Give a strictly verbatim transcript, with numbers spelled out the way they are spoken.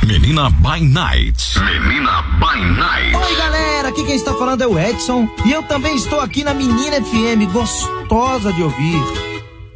Menina by Night. Menina by Night. Oi, galera, aqui quem está falando é o Edson e eu também estou aqui na Menina F M, gostosa de ouvir.